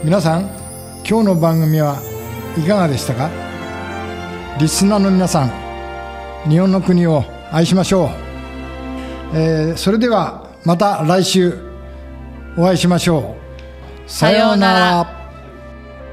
皆さん、今日の番組はいかがでしたか？リスナーの皆さん、日本の国を愛しましょう。それではまた来週お会いしましょう。さようなら。